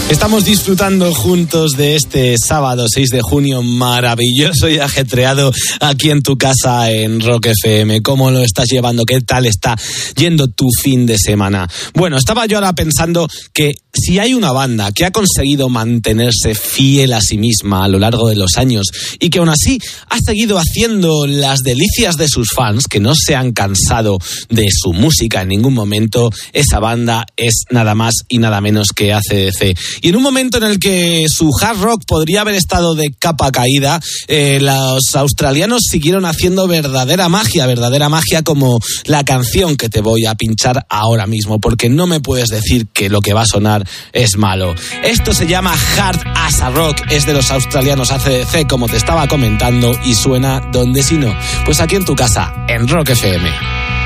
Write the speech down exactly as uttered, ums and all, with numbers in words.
Estamos disfrutando juntos de este sábado seis de junio maravilloso y ajetreado aquí en tu casa en Rock F M. ¿Cómo lo estás llevando? ¿Qué tal está yendo tu fin de semana? Bueno, estaba yo ahora pensando que si hay una banda que ha conseguido mantenerse fiel a sí misma a lo largo de los años y que aún así ha seguido haciendo las delicias de sus fans, que no se han cansado de su música en ningún momento, esa banda es nada más y nada menos que A C D C. Y en un momento en el que su hard rock podría haber estado de capa caída, eh, los australianos siguieron haciendo verdadera magia, verdadera magia como la canción que te voy a pinchar ahora mismo, porque no me puedes decir que lo que va a sonar es malo. Esto se llama Hard as a Rock, es de los australianos A C D C, como te estaba comentando, y suena donde si no, pues aquí en tu casa, en Rock F M.